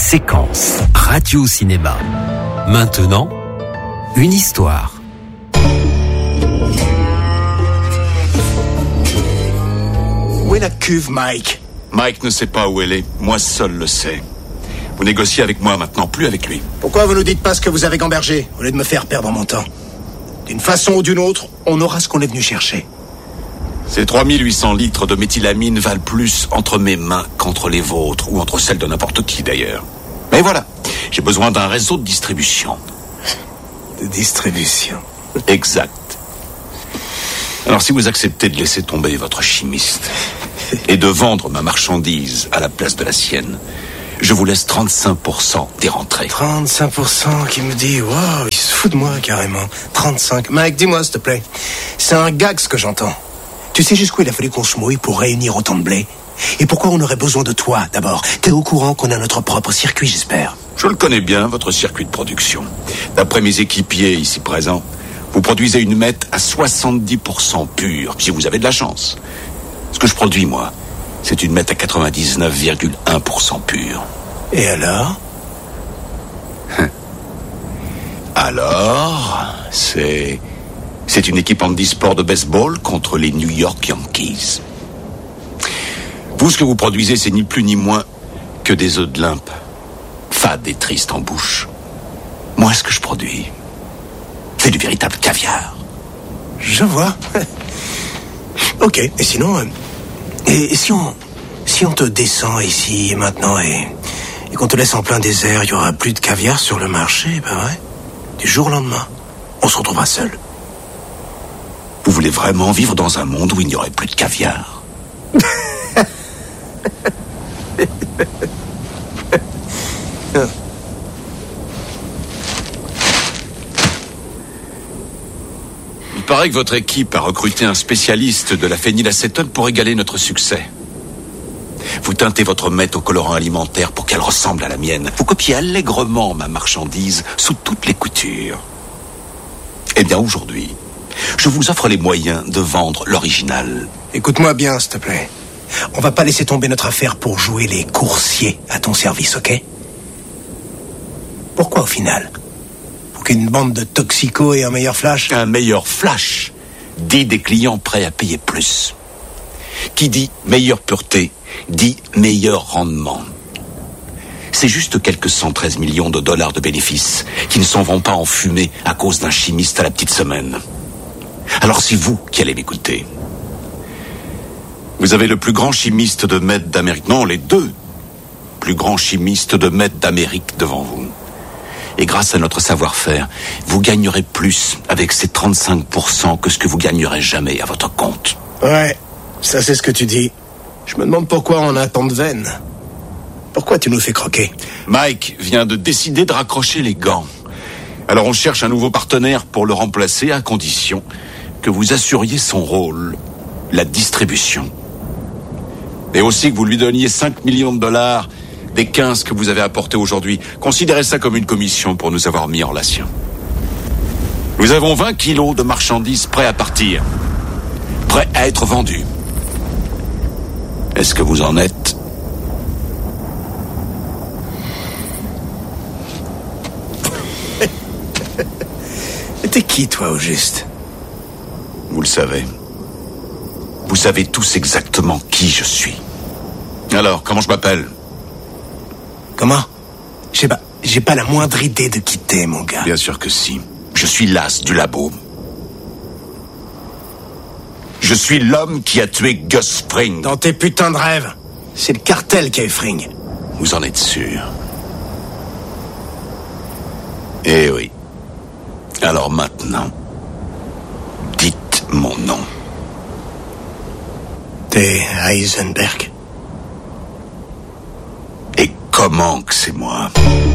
Séquence Radio-Cinéma. Maintenant, une histoire. Où est la cuve, Mike? Mike ne sait pas où elle est. Moi seul le sais. Vous négociez avec moi maintenant, plus avec lui. Pourquoi vous nous dites pas ce que vous avez gambergé, au lieu de me faire perdre mon temps? D'une façon ou d'une autre, on aura ce qu'on est venu chercher. Ces 3800 litres de méthylamine valent plus entre mes mains qu'entre les vôtres, ou entre celles de n'importe qui d'ailleurs. Mais voilà, j'ai besoin d'un réseau de distribution. De distribution? Exact. Alors si vous acceptez de laisser tomber votre chimiste et de vendre ma marchandise à la place de la sienne, je vous laisse 35% des rentrées. 35% qui me dit, waouh, il se fout de moi carrément. 35. Mike, dis-moi s'il te plaît. C'est un gag ce que j'entends. Tu sais jusqu'où il a fallu qu'on se mouille pour réunir autant de blé? Et pourquoi on aurait besoin de toi d'abord? T'es au courant qu'on a notre propre circuit, j'espère? Je le connais bien, votre circuit de production. D'après mes équipiers ici présents, vous produisez une meth à 70% pure, si vous avez de la chance. Ce que je produis, moi, c'est une meth à 99,1% pure. Et alors? Alors, c'est une équipe handisport de baseball contre les New York Yankees. Vous, ce que vous produisez, c'est ni plus ni moins que des œufs de limpe, fades et tristes en bouche. Moi, ce que je produis, c'est du véritable caviar. Je vois. Ok, et sinon... Et si on te descend ici, maintenant, et qu'on te laisse en plein désert, il y aura plus de caviar sur le marché, ben ouais. Du jour au lendemain, on se retrouvera seul. Vous voulez vraiment vivre dans un monde où il n'y aurait plus de caviar? Il paraît que votre équipe a recruté un spécialiste de la phénylacétone pour égaler notre succès. Vous teintez votre meth au colorant alimentaire pour qu'elle ressemble à la mienne. Vous copiez allègrement ma marchandise sous toutes les coutures. Eh bien, aujourd'hui, je vous offre les moyens de vendre l'original. Écoute-moi bien, s'il te plaît. On va pas laisser tomber notre affaire pour jouer les coursiers à ton service, ok? Pourquoi au final? Pour qu'une bande de toxicos ait un meilleur flash? Un meilleur flash dit des clients prêts à payer plus. Qui dit meilleure pureté dit meilleur rendement. C'est juste quelques 113 millions de dollars de bénéfices qui ne s'en vont pas en fumée à cause d'un chimiste à la petite semaine. Alors c'est vous qui allez m'écouter. Vous avez le plus grand chimiste de meth d'Amérique. Non, les deux plus grands chimistes de meth d'Amérique devant vous. Et grâce à notre savoir-faire, vous gagnerez plus avec ces 35% que ce que vous gagnerez jamais à votre compte. Ouais, ça c'est ce que tu dis. Je me demande pourquoi on a tant de veines. Pourquoi tu nous fais croquer? Mike vient de décider de raccrocher les gants. Alors on cherche un nouveau partenaire pour le remplacer à condition que vous assuriez son rôle, la distribution. Et aussi que vous lui donniez 5 millions de dollars des 15 que vous avez apportés aujourd'hui. Considérez ça comme une commission pour nous avoir mis en relation. Nous avons 20 kilos de marchandises prêts à partir, prêts à être vendus. Est-ce que vous en êtes? T'es qui, toi, au juste? Vous le savez. Vous savez tous exactement qui je suis. Alors, comment je m'appelle? Comment? J'ai pas la moindre idée de qui t'es, mon gars. Bien sûr que si. Je suis l'as du labo. Je suis l'homme qui a tué Gus Fring. Dans tes putains de rêves, c'est le cartel qui a eu Fring. Vous en êtes sûr? Eh oui. Alors maintenant, dites mon nom. T'es Heisenberg. Et comment que c'est moi?